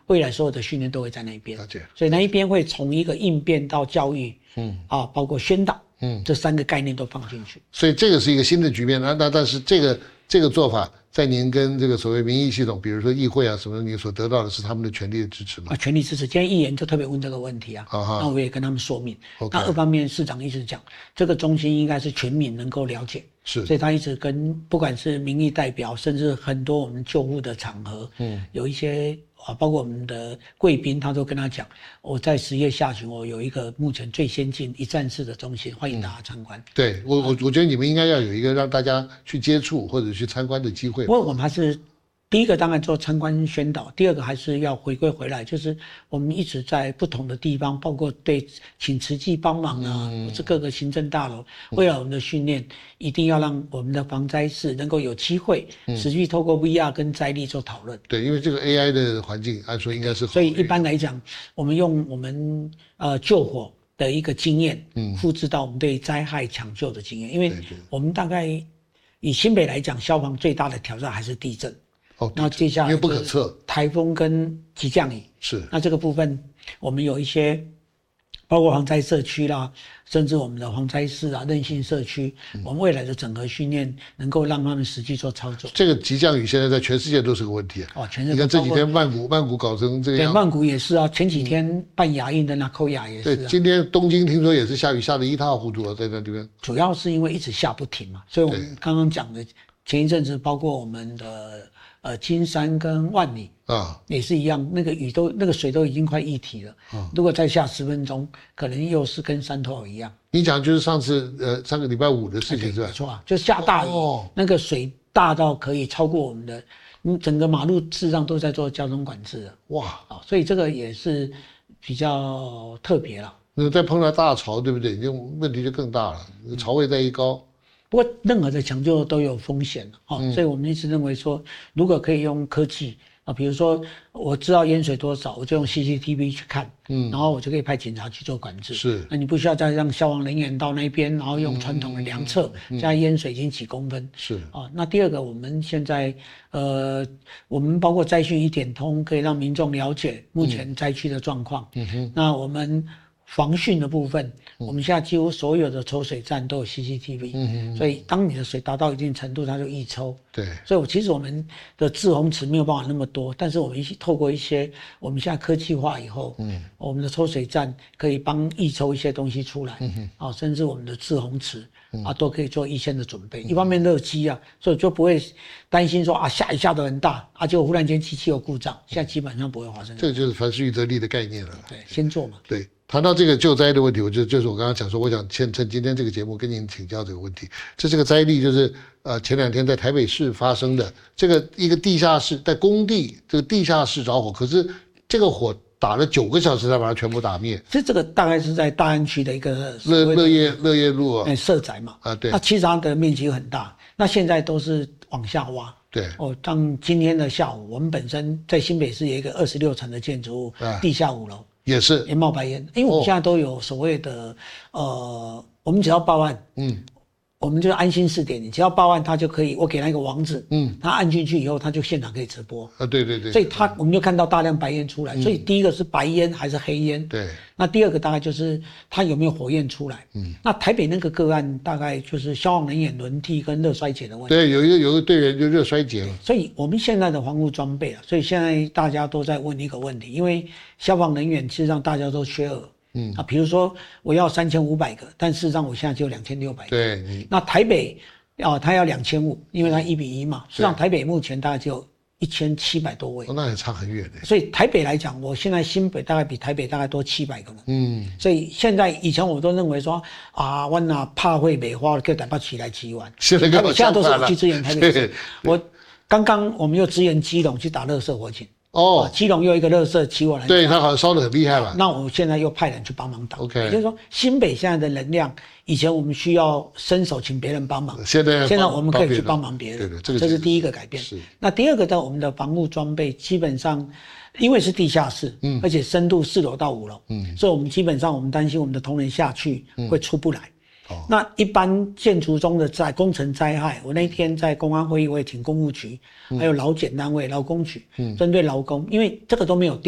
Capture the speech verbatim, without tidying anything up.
未来所有的训练都会在那一边，所以那一边会从一个应变到教育，嗯啊，包括宣导，嗯，这三个概念都放进去。 所以这个是一个新的局面，那那但是这个这个做法，在您跟这个所谓民意系统，比如说议会啊什么，你所得到的是他们的全力的支持吗？ 啊，全力支持。今天议员就特别问这个问题啊，啊那我也跟他们说明。Okay. 那二方面，市长一直讲，这个中心应该是全民能够了解。 是， 所以他一直跟不管是民意代表，甚至很多我们救护的场合，嗯，有一些啊，包括我们的贵宾，他都跟他讲，我在十月下旬，我有一个目前最先进一站式的中心，欢迎大家参观。 嗯、对我，我我觉得你们应该要有一个让大家去接触或者去参观的机会。 不过我们还是。第一个当然做参观宣导，第二个还是要回归回来，就是我们一直在不同的地方，包括对请慈济帮忙啊，嗯、或是各个行政大楼，为了我们的训练，一定要让我们的防灾士能够有机会持续透过 V R 跟灾力做讨论。 对，因为这个 A I 的环境，按说应该是好。 所以一般来讲，我们用我们呃救火的一个经验，嗯，复制到我们对灾害抢救的经验，因为我们大概以新北来讲，消防最大的挑战还是地震。 哦， 那接下来因为不可测， 台风跟急降雨是。 那这个部分，我们有一些，包括防灾社区啦，甚至我们的防灾室啊、韧性社区，嗯、我们未来的整合训练能够让他们实际做操作。 这个急降雨现在在全世界都是个问题啊！ 哦，全世界。 你看这几天曼谷，曼谷搞成这个样。 对，曼谷也是啊，前几天办亚运的那扣亚也是、啊。 对，今天东京听说也是下雨下得一塌糊涂啊，在那边。 主要是因为一直下不停嘛，所以我们刚刚讲的前一阵子，包括我们的。呃，金山跟万里啊，也是一样，那个雨都那个水都已经快一体了。啊，如果再下十分钟，可能又是跟山头一样。 你讲就是上次呃上个礼拜五的事情是吧？ 没错啊，就下大雨，哦、那个水大到可以超过我们的，嗯，整个马路事实上都在做交通管制的。哇，啊，所以这个也是比较特别了。 那再碰到大潮，对不对？这问题就更大了，潮位再一高。 不过任何的抢救都有风险哦，嗯、所以我们一直认为说，如果可以用科技啊，比如说我知道淹水多少，我就用 C C T V 去看，嗯，然后我就可以派警察去做管制。 是， 那你不需要再让消防人员到那边，然后用传统的量测，嗯、现在淹水已经几公分。 是啊，那第二个，我们现在呃，我们包括灾讯一点通，可以让民众了解目前灾区的状况。嗯哼，那我们。防汛的部分，我们现在几乎所有的抽水站都有 C C T V，嗯，所以当你的水达到一定程度，它就易抽。 对， 所以我其实我们的滞洪池没有办法那么多，但是我们一起透过一些我们现在科技化以后，嗯，我们的抽水站可以帮易抽一些东西出来，嗯啊，甚至我们的滞洪池。啊，都可以做预先的准备。一方面热机啊，所以就不会担心说啊下一下都很大，啊结果忽然间机器有故障，现在基本上不会发生。 这个就是凡事预则立的概念了。 对，先做嘛。 对，谈到这个救灾的问题，我就就是我刚刚讲说，我想趁趁今天这个节目跟您请教这个问题。这是个灾例，就是呃前两天在台北市发生的这个一个地下室在工地这个地下室着火，可是这个火。打了九个小时才把它全部打灭。 其实这个大概是在大安区的一个乐乐业乐业路啊， 哎社宅嘛啊对。 那其实它的面积很大，那现在都是往下挖。 对。哦， 像今天的下午，我们本身在新北市有一个二十六层的建筑物，啊、地下五楼也是也冒白烟，因为我们现在都有所谓的、哦、呃，我们只要报案，嗯。我们就安心试点，你只要报案，他就可以，我给他一个网址，嗯，他按进去以后，他就现场可以直播。 啊，对对对。 所以他我们就看到大量白烟出来，嗯、所以第一个是白烟还是黑烟？ 对。 那第二个大概就是他有没有火焰出来？嗯。那台北那个个案大概就是消防人员轮替跟热衰竭的问题。 对，有一个有一个队员就热衰竭了。 所以我们现在的防护装备啊，所以现在大家都在问一个问题，因为消防人员其实上大家都缺额。嗯啊，比如说我要三千五百个，但事实上我现在只有两千六百个。 对， 那台北啊，他要两千五，因为他一比一嘛。实际上台北目前大概只有一千七百多位。 哦，那也差很远的。 所以台北来讲，我现在新北大概比台北大概多七百个人。嗯，所以现在以前我都认为说啊，我哪怕会美花叫台北起来起完， 现在台北现在都是我去支援台北市。我刚刚我们又支援基隆去打垃圾火警。哦，基隆又一个垃圾起火来， 对他好像烧得很厉害吧？ 那我现在又派人去帮忙打。 OK， 也就是说，新北现在的能量，以前我们需要伸手请别人帮忙， 现在现在我们可以去帮忙别人。 对对，这个这是第一个改变。 是。 那第二个呢，我们的防护装备基本上，因为是地下室，嗯，而且深度四楼到五楼，嗯，所以我们基本上我们担心我们的同仁下去会出不来。哦、那一般建筑中的灾工程灾害，我那天在公安会议，我也请公务局，嗯、还有劳检单位、劳工局，嗯，针对劳工，因为这个都没有定。